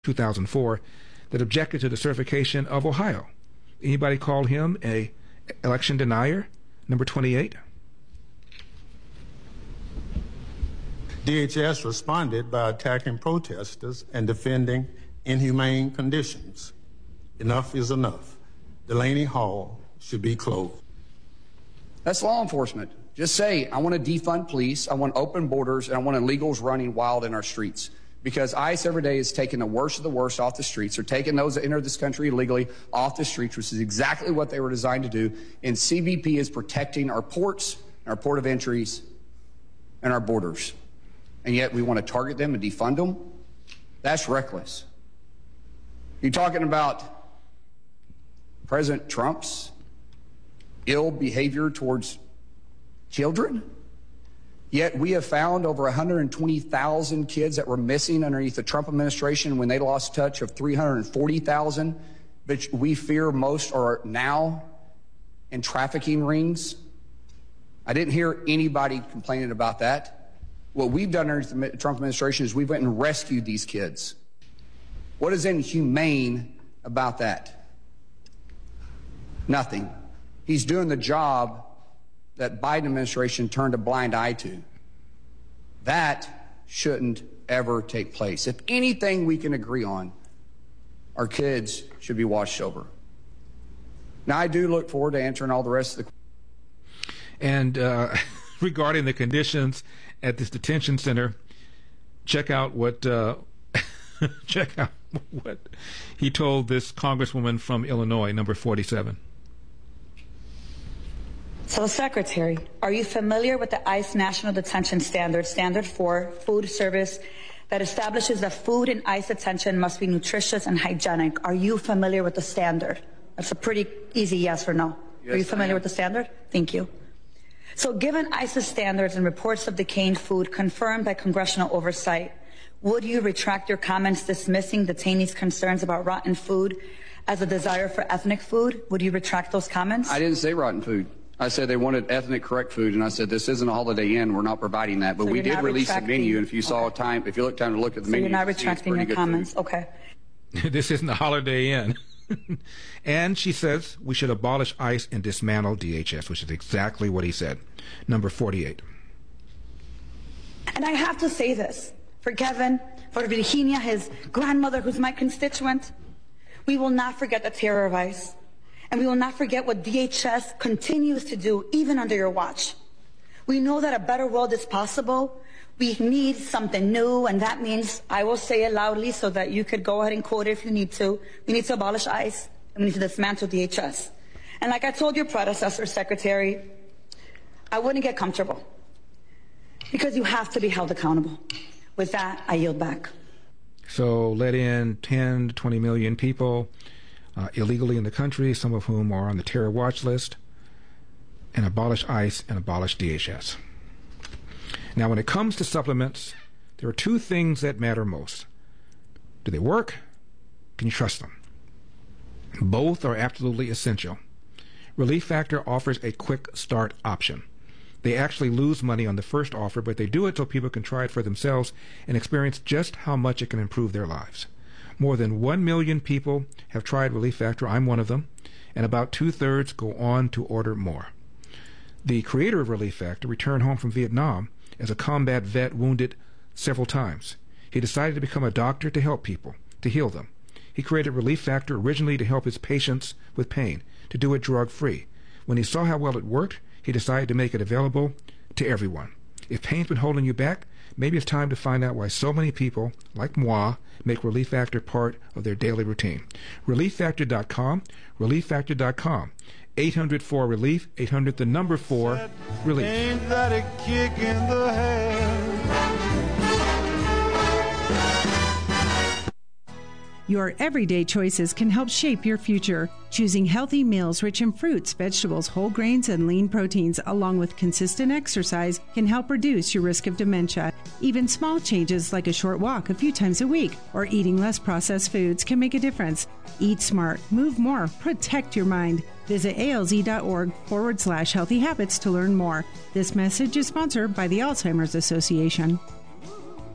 2004 that objected to the certification of Ohio. Anybody call him a election denier? Number 28. DHS responded by attacking protesters and defending inhumane conditions. Enough is enough. Delaney Hall should be closed. That's law enforcement. Just say, I want to defund police, I want open borders, and I want illegals running wild in our streets. Because ICE every day is taking the worst of the worst off the streets. They're taking those that enter this country illegally off the streets, which is exactly what they were designed to do. And CBP is protecting our ports, our port of entries, and our borders. And yet we want to target them and defund them? That's reckless. You're talking about President Trump's ill behavior towards children? Yet we have found over 120,000 kids that were missing underneath the Trump administration when they lost touch of 340,000, which we fear most are now in trafficking rings. I didn't hear anybody complaining about that. What we've done under the Trump administration is we went and rescued these kids. What is inhumane about that? Nothing. He's doing the job that Biden administration turned a blind eye to. That shouldn't ever take place. If anything we can agree on, our kids should be watched over. Now, I do look forward to answering all the rest of the And regarding the conditions at this detention center, check out what he told this congresswoman from Illinois, number 47. So, Secretary, are you familiar with the ICE National Detention Standard, Standard 4, Food Service, that establishes that food in ICE detention must be nutritious and hygienic? Are you familiar with the standard? That's a pretty easy yes or no. Yes, are you familiar with the standard? Thank you. So, given ICE's standards and reports of decaying food confirmed by congressional oversight, would you retract your comments dismissing detainees' concerns about rotten food as a desire for ethnic food? Would you retract those comments? I didn't say rotten food. I said they wanted ethnic correct food, and I said this isn't a Holiday Inn. We're not providing that. But So we you're did release the menu, and if you saw time, if you look time to look at the So menu, you're not you see it's retracting pretty your good comments. food. Okay. This isn't a Holiday Inn. And she says we should abolish ICE and dismantle DHS, which is exactly what he said. Number 48. And I have to say this for Kevin, for Virginia, his grandmother, who's my constituent. We will not forget the terror of ICE. And we will not forget what DHS continues to do, even under your watch. We know that a better world is possible. We need something new, and that means, I will say it loudly so that you could go ahead and quote it if you need to. We need to abolish ICE, and we need to dismantle DHS. And like I told your predecessor, Secretary, I wouldn't get comfortable, because you have to be held accountable. With that, I yield back. So let in 10 to 20 million people illegally in the country, some of whom are on the terror watch list, and abolish ICE and abolish DHS. Now, when it comes to supplements, there are two things that matter most. Do they work? Can you trust them? Both are absolutely essential. Relief Factor offers a quick start option. They actually lose money on the first offer, but they do it so people can try it for themselves and experience just how much it can improve their lives. More than 1 million people have tried Relief Factor. I'm one of them. And about 2/3 go on to order more. The creator of Relief Factor returned home from Vietnam as a combat vet wounded several times. He decided to become a doctor to help people, to heal them. He created Relief Factor originally to help his patients with pain, to do it drug-free. When he saw how well it worked, he decided to make it available to everyone. If pain's been holding you back, maybe it's time to find out why so many people, like moi, make Relief Factor part of their daily routine. ReliefFactor.com, ReliefFactor.com. 800-4-RELIEF, 800 the number 4 relief. Ain't that a kick in the head? Your everyday choices can help shape your future. Choosing healthy meals rich in fruits, vegetables, whole grains, and lean proteins, along with consistent exercise, can help reduce your risk of dementia. Even small changes like a short walk a few times a week or eating less processed foods can make a difference. Eat smart, move more, protect your mind. Visit alz.org/healthy habits to learn more. This message is sponsored by the Alzheimer's Association.